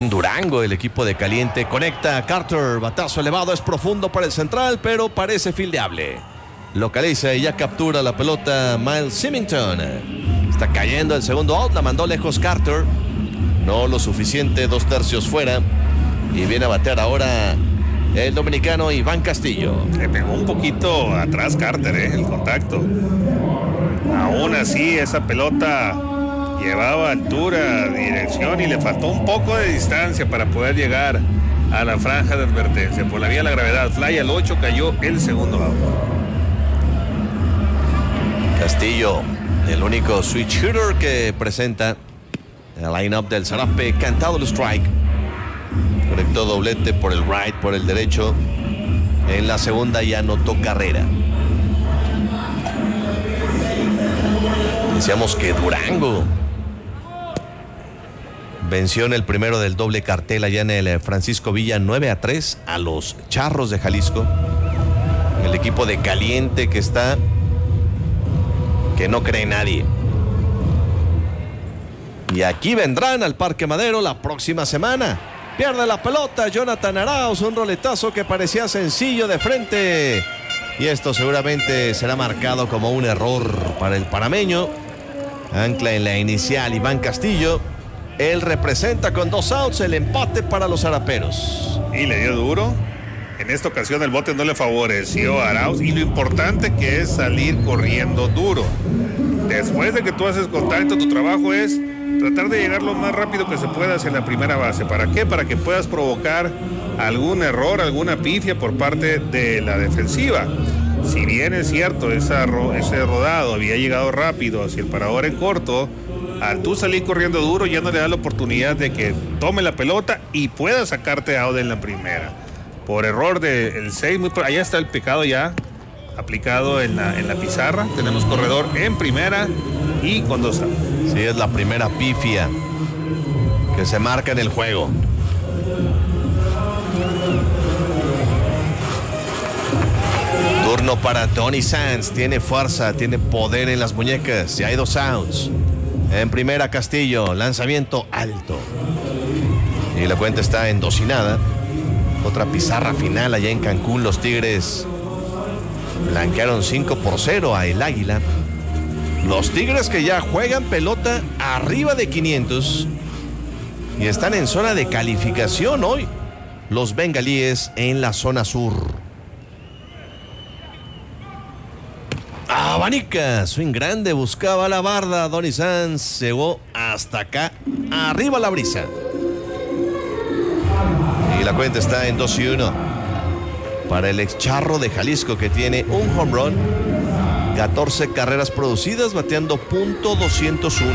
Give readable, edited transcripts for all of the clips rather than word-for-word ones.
en Durango, el equipo de Caliente conecta a Carter, batazo elevado, es profundo para el central, pero parece fildeable. Localiza y ya captura la pelota Miles Symington. Está cayendo el segundo out, la mandó lejos Carter. No lo suficiente, 2/3 fuera. Y viene a batear ahora el dominicano Iván Castillo. Le pegó un poquito atrás Carter, el contacto. Aún así, esa pelota llevaba altura, dirección y le faltó un poco de distancia para poder llegar a la franja de advertencia. Por la vía de la gravedad, fly al 8, cayó el segundo out. Castillo, el único switch hitter que presenta el line-up del Zarape, cantado el strike. Conectó doblete por el right, por el derecho. En la segunda ya anotó carrera. Decíamos que Durango venció en el primero del doble cartel allá en el Francisco Villa 9-3 a los Charros de Jalisco. El equipo de Caliente que está, que no cree nadie. Y aquí vendrán al Parque Madero la próxima semana. Pierde la pelota Jonathan Arauz, un roletazo que parecía sencillo de frente. Y esto seguramente será marcado como un error para el panameño. Ancla en la inicial Iván Castillo. Él representa con 2 outs el empate para los zaraperos. Y le dio duro. En esta ocasión el bote no le favoreció a Arauz. Y lo importante que es salir corriendo duro. Después de que tú haces contacto, tu trabajo es tratar de llegar lo más rápido que se pueda hacia la primera base. ¿Para qué? Para que puedas provocar algún error, alguna pifia por parte de la defensiva. Si bien es cierto, ese rodado había llegado rápido hacia el parador en corto, al tú salir corriendo duro ya no le da la oportunidad de que tome la pelota y pueda sacarte out en la primera. Por error del 6, allá está el pecado ya aplicado en la pizarra. Tenemos corredor en primera y con 2 outs. Sí, es la primera pifia que se marca en el juego. Turno para Tony Sanz. Tiene fuerza, tiene poder en las muñecas. Y hay 2 outs. En primera Castillo, lanzamiento alto. Y la cuenta está en 2-0. Otra pizarra final allá en Cancún. Los Tigres blanquearon 5-0 a el Águila. Los Tigres que ya juegan pelota arriba de 500 y están en zona de calificación hoy. Los bengalíes en la zona sur. Abanica, swing grande, buscaba la barda. Donny Sanz llegó hasta acá, arriba la brisa. Y la cuenta está en 2-1 para el ex Charro de Jalisco, que tiene un home run, 14 carreras producidas, bateando .201.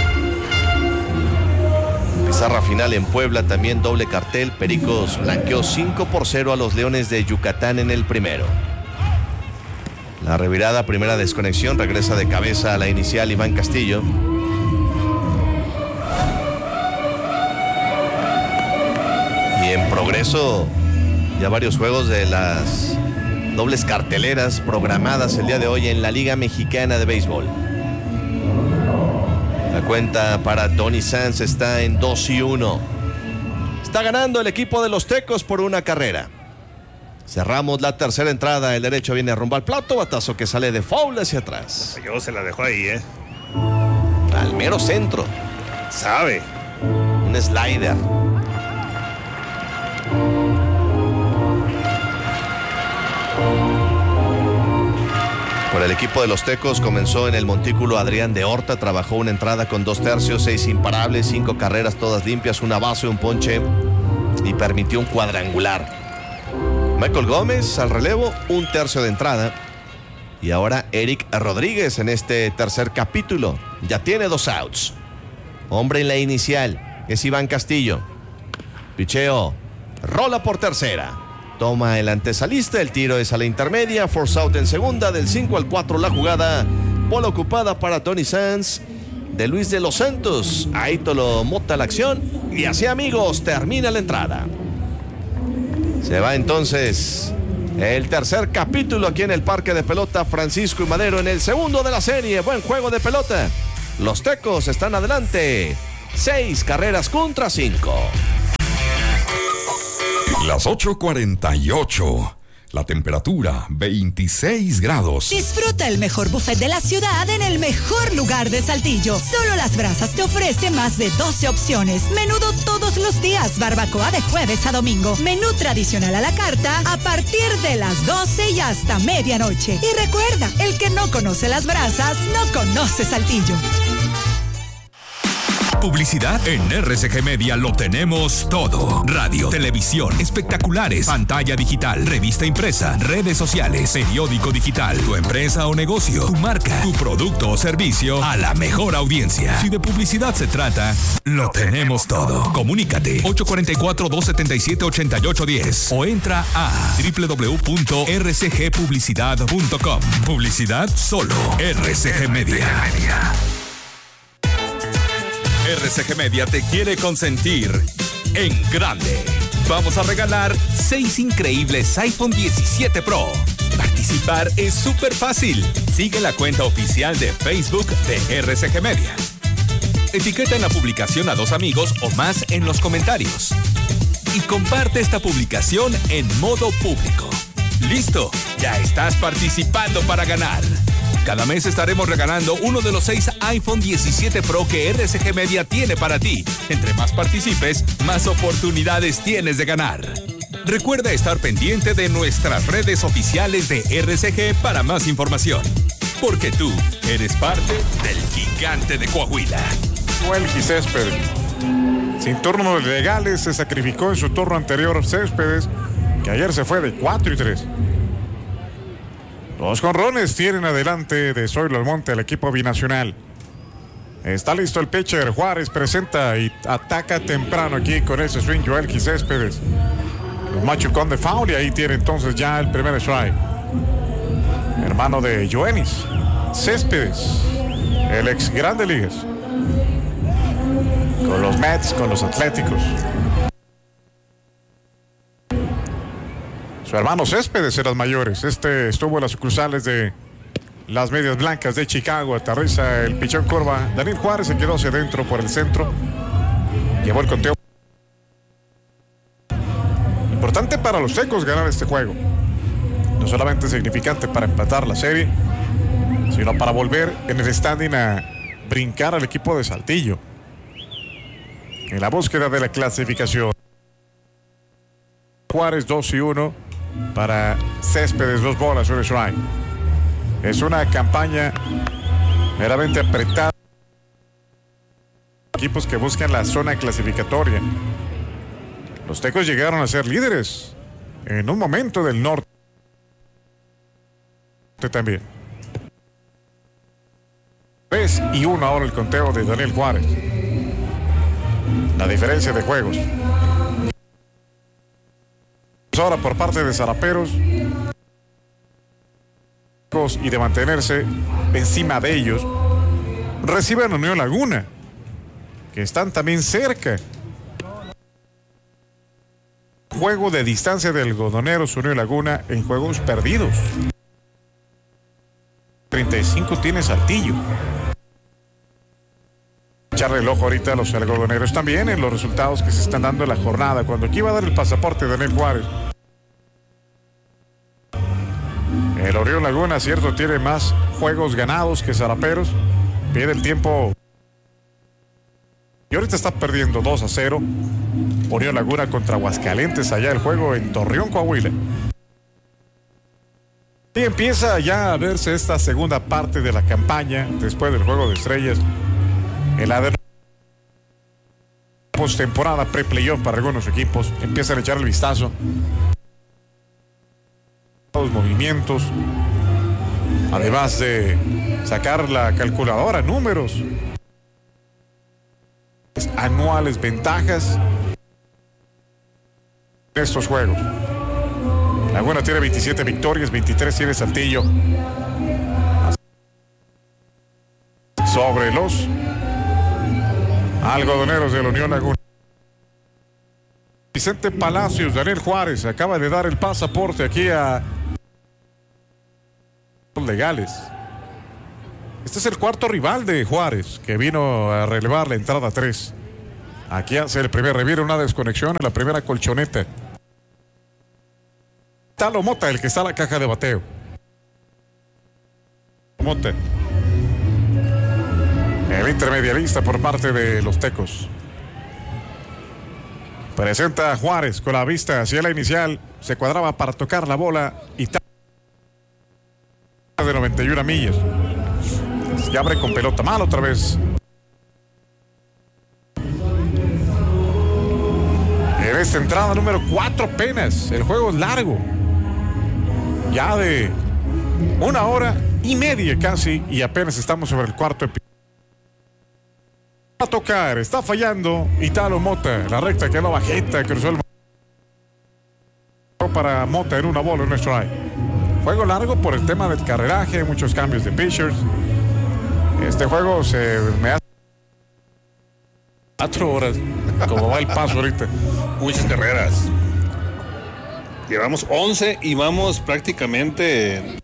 Pizarra final en Puebla, también doble cartel. Pericos blanqueó 5-0 a los Leones de Yucatán en el primero. La revirada, primera desconexión, regresa de cabeza a la inicial Iván Castillo. Y en progreso ya varios juegos de las dobles carteleras programadas el día de hoy en la Liga Mexicana de Béisbol. La cuenta para Tony Sanz está en 2-1. Está ganando el equipo de los Tecos por 1 carrera. Cerramos la tercera entrada. El derecho viene a rumbo al plato. Batazo que sale de foul hacia atrás. Yo se la dejó ahí, al mero centro. Sabe. Un slider. Por el equipo de los Tecos comenzó en el montículo Adrián de Horta. Trabajó una entrada con 2/3, 6 imparables, 5 carreras todas limpias, una base, un ponche y permitió un cuadrangular. Michael Gómez al relevo, 1/3 de entrada. Y ahora Eric Rodríguez en este tercer capítulo. Ya tiene 2 outs. Hombre en la inicial es Iván Castillo. Picheo, rola por tercera. Toma el antesalista, el tiro es a la intermedia. Force out en segunda, del 5 al 4 la jugada. Bola ocupada para Tony Sanz. De Luis de los Santos. Aítolo Mota la acción. Y así, amigos, termina la entrada. Se va entonces el tercer capítulo aquí en el Parque de Pelota Francisco y Madero en el segundo de la serie. Buen juego de pelota. Los Tecos están adelante. 6 carreras contra 5. Las 8:48. La temperatura 26 grados. Disfruta el mejor buffet de la ciudad en el mejor lugar de Saltillo. Solo Las Brasas te ofrece más de 12 opciones. Menudo todos los días, barbacoa de jueves a domingo. Menú tradicional a la carta a partir de las 12 y hasta medianoche. Y recuerda, el que no conoce Las Brasas no conoce Saltillo. Publicidad en RCG Media lo tenemos todo. Radio, televisión, espectaculares, pantalla digital, revista impresa, redes sociales, periódico digital, tu empresa o negocio, tu marca, tu producto o servicio a la mejor audiencia. Si de publicidad se trata, lo tenemos todo. Comunícate 844-277-8810 o entra a www.rcgpublicidad.com. Publicidad solo RCG Media. RCG Media te quiere consentir en grande. Vamos a regalar 6 increíbles iPhone 17 Pro. Participar es súper fácil. Sigue la cuenta oficial de Facebook de RCG Media. Etiqueta en la publicación a 2 amigos o más en los comentarios. Y comparte esta publicación en modo público. ¡Listo! Ya estás participando para ganar. Cada mes estaremos regalando uno de los 6 iPhone 17 Pro que RCG Media tiene para ti. Entre más participes, más oportunidades tienes de ganar. Recuerda estar pendiente de nuestras redes oficiales de RCG para más información. Porque tú eres parte del gigante de Coahuila. Welky Céspedes. Sin turnos legales, se sacrificó en su turno anterior Céspedes, que ayer se fue de 4-3. Los jonrones tienen adelante de Zoilo Almonte el equipo binacional. Está listo el pitcher. Juárez presenta y ataca temprano aquí con ese swing Joelky Céspedes. Los machucón de foul y ahí tiene entonces ya el primer strike. Hermano de Joenis Céspedes, el ex Grande Ligas. Con los Mets, con los Atléticos. Su hermano Céspedes en las mayores. Estuvo en las sucursales de las Medias Blancas de Chicago. Aterriza el pichón curva. Daniel Juárez se quedó hacia adentro por el centro. Llevó el conteo. Importante para los Tecos ganar este juego. No solamente significante para empatar la serie, sino para volver en el standing a brincar al equipo de Saltillo en la búsqueda de la clasificación. Juárez 2-1 para Céspedes, 2 bolas, 1 strike. Es una campaña meramente apretada. Equipos que buscan la zona clasificatoria. Los Tecos llegaron a ser líderes en un momento del norte también. 3-1 ahora el conteo de Daniel Juárez. La diferencia de juegos. Ahora por parte de Zaraperos y de mantenerse encima de ellos, reciben a Unión Laguna, que están también cerca. Juego de distancia del Algodoneros Unión Laguna en juegos perdidos. 35 tiene Saltillo. Echarle el ojo ahorita a los algodoneros también en los resultados que se están dando en la jornada. Cuando aquí iba a dar el pasaporte de Daniel Juárez, el Orión Laguna, cierto, tiene más juegos ganados que Zaraperos. Pierde el tiempo y ahorita está perdiendo 2-0 Orión Laguna contra Aguascalientes, allá el juego en Torreón, Coahuila. Y empieza ya a verse esta segunda parte de la campaña después del juego de estrellas. En la postemporada pre-playoff para algunos equipos empiezan a echar el vistazo. Los movimientos, además de sacar la calculadora, números anuales, ventajas de estos juegos. Laguna tiene 27 victorias, 23 tiene Saltillo. Sobre los algodoneros de la Unión Laguna. Vicente Palacios, Daniel Juárez acaba de dar el pasaporte aquí a legales. Este es el cuarto rival de Juárez, que vino a relevar la entrada 3. Aquí hace el primer reviro, una desconexión en la primera colchoneta. Italo Mota, el que está en la caja de bateo. Mota, el intermedialista por parte de los Tecos. Presenta a Juárez con la vista hacia la inicial. Se cuadraba para tocar la bola y de 91 millas. Y abre con pelota mal otra vez. En esta entrada número 4 apenas. El juego es largo. Ya de 1 hora y media casi. Y apenas estamos sobre el cuarto episodio. A tocar, está fallando Italo Mota. La recta quedó bajita, cruzó el para Mota en una bola, en un strike. Juego largo por el tema del carreraje, muchos cambios de pitchers. Este juego se me hace 4 horas, como va el paso ahorita. Muchas carreras. Llevamos 11 y vamos prácticamente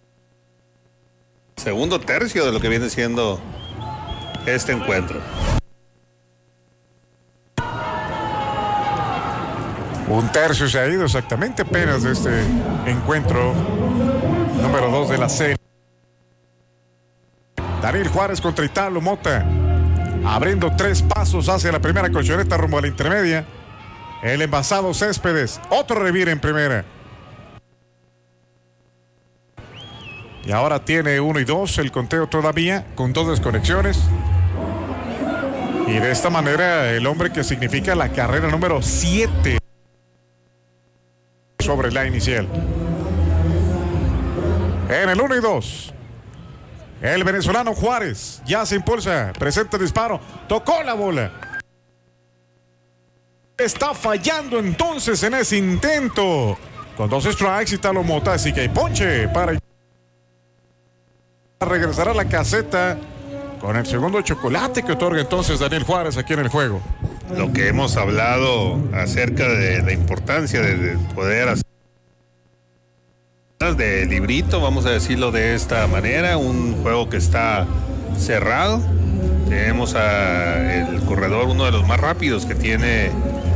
segundo tercio de lo que viene siendo este encuentro. Un tercio se ha ido exactamente apenas de este encuentro número 2 de la serie. Daniel Juárez contra Italo Mota, abriendo 3 pasos hacia la primera colchoneta rumbo a la intermedia. El envasado Céspedes, otro revire en primera. Y ahora tiene 1 y 2 el conteo todavía, con 2 desconexiones. Y de esta manera el hombre que significa la carrera número 7 sobre la inicial. En el 1 y 2. El venezolano Juárez ya se impulsa, presenta el disparo, tocó la bola. Está fallando entonces en ese intento. Con 2 strikes Italo Mota, así que hay ponche para regresar a la caseta con el segundo chocolate que otorga entonces Daniel Juárez aquí en el juego. Lo que hemos hablado acerca de la importancia de poder hacer de librito, vamos a decirlo de esta manera, un juego que está cerrado. Tenemos el corredor, uno de los más rápidos que tiene.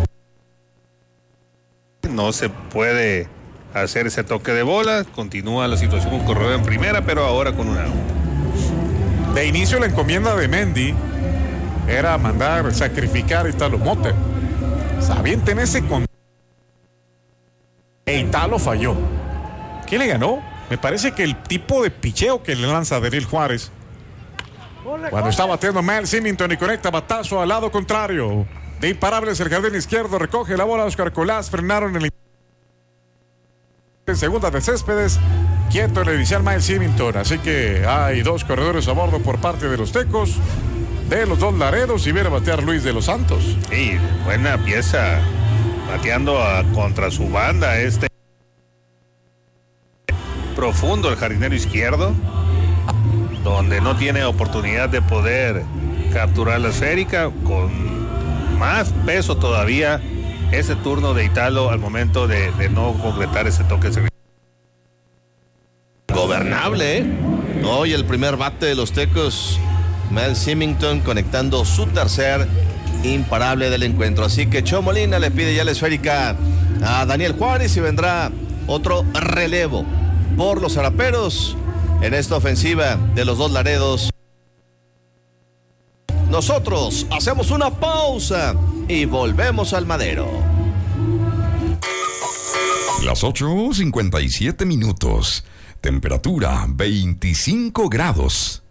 No se puede hacer ese toque de bola. Continúa la situación con corredor en primera, pero ahora con un out. De inicio la encomienda de Mendy era sacrificar a Italo Mota. Sabienten ese con. E Italo falló. ¿Quién le ganó? Me parece que el tipo de picheo que le lanza a Daniel Juárez. Cuando está bateando Mal Symington y conecta batazo al lado contrario. De imparables el jardín izquierdo, recoge la bola Oscar Colás, frenaron en segunda de Céspedes, quieto el inicial Miles Symington, así que hay 2 corredores a bordo por parte de los Tecos, de los 2 Laredos, y viene a batear Luis de los Santos. Sí, buena pieza, bateando contra su banda, profundo el jardinero izquierdo, donde no tiene oportunidad de poder capturar la esférica, con más peso todavía ese turno de Italo al momento de no concretar ese toque. Gobernable, ¿eh? Hoy el primer bate de los Tecos, Mel Symington, conectando su tercer imparable del encuentro. Así que Cho Molina le pide ya la esférica a Daniel Juárez y vendrá otro relevo por los Zaraperos en esta ofensiva de los 2 Laredos. Nosotros hacemos una pausa y volvemos al Madero. Las 8:57 minutos. Temperatura 25 grados.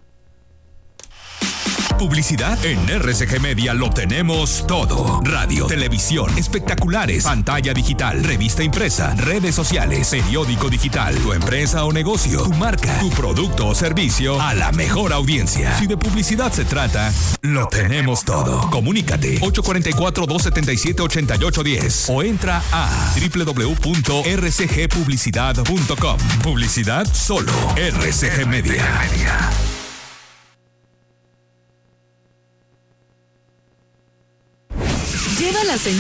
Publicidad en RCG Media lo tenemos todo. Radio, televisión, espectaculares, pantalla digital, revista impresa, redes sociales, periódico digital, tu empresa o negocio, tu marca, tu producto o servicio a la mejor audiencia. Si de publicidad se trata, lo tenemos todo. Comunícate 844-277-8810 o entra a www.rcgpublicidad.com. Publicidad solo RCG Media. Lleva la señal